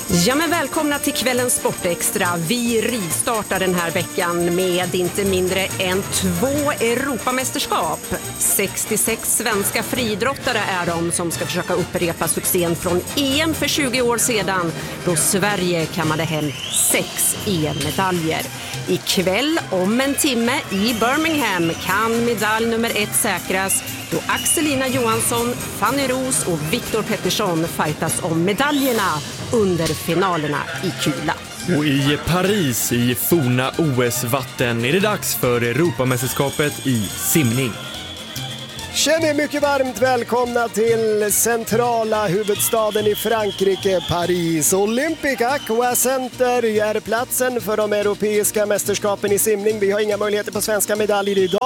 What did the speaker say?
Ja, men välkomna till kvällens Sportextra. Vi rivstartar den här veckan med inte mindre än 2 Europamästerskap. 66 svenska friidrottare är de som ska försöka upprepa succén från EM för 20 år sedan, då Sverige kammade hem 6 EM-medaljer. Ikväll om en timme i Birmingham kan medalj nummer 1 säkras, då Axelina Johansson, Fanny Ros och Viktor Pettersson fightas om medaljerna under finalerna i kula. Och i Paris i forna OS-vatten är det dags för Europamästerskapet i simning. Känn er mycket varmt välkomna till centrala huvudstaden i Frankrike, Paris. Olympic Aqua Center är platsen för de europeiska mästerskapen i simning. Vi har inga möjligheter på svenska medaljer idag.